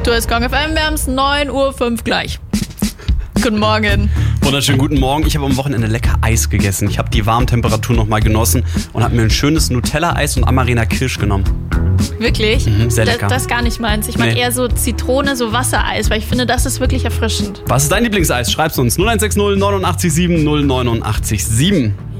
Du hast Kong FM, wir haben es 9:05 Uhr gleich. Guten Morgen. Wunderschönen guten Morgen. Ich habe am Wochenende lecker Eis gegessen. Ich habe die Warmtemperatur nochmal genossen und habe mir ein schönes Nutella-Eis und Amarena Kirsch genommen. Wirklich? Sehr lecker. Das ist gar nicht meins. Ich mag eher so Zitrone, so Wassereis, weil ich finde, das ist wirklich erfrischend. Was ist dein Lieblingseis? Schreib's uns 0160 89 7 089 7.